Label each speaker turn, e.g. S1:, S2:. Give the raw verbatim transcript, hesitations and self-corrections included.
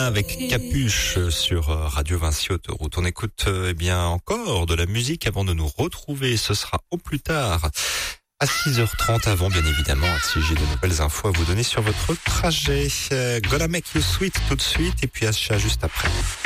S1: avec Capuche sur Radio Vinci Autoroute. On écoute eh bien encore de la musique avant de nous retrouver. Ce sera au plus tard à six heures trente avant, bien évidemment, si j'ai de nouvelles infos à vous donner sur votre trajet. Gonna Make You Sweet tout de suite et puis Asha juste après.